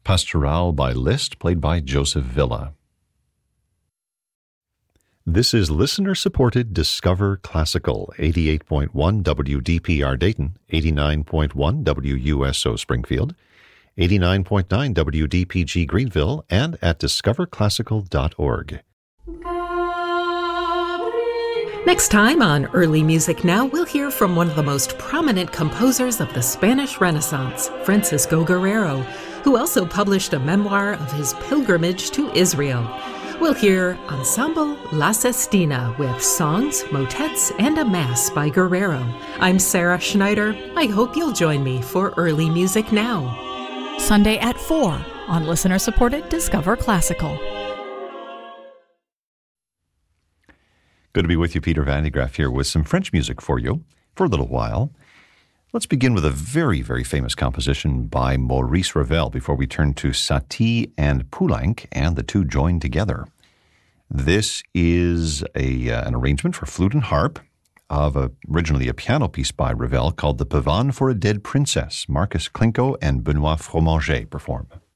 Pastorale by Liszt, played by Joseph Villa. This is listener-supported Discover Classical, 88.1 WDPR Dayton, 89.1 WUSO Springfield, 89.9 WDPG Greenville, and at discoverclassical.org. Next time on Early Music Now, we'll hear from one of the most prominent composers of the Spanish Renaissance, Francisco Guerrero, who also published a memoir of his pilgrimage to Israel. We'll hear Ensemble La Sestina with songs, motets, and a mass by Guerrero. I'm Sarah Schneider. I hope you'll join me for Early Music Now. Sunday at 4 on listener-supported Discover Classical. Good to be with you, Peter Van de Graaff here with some French music for you for a little while. Let's begin with a very, very famous composition by Maurice Ravel before we turn to Satie and Poulenc and the two joined together. This is an arrangement for flute and harp of originally a piano piece by Ravel called The Pavane for a Dead Princess. Marcus Klinko and Benoit Fromager perform.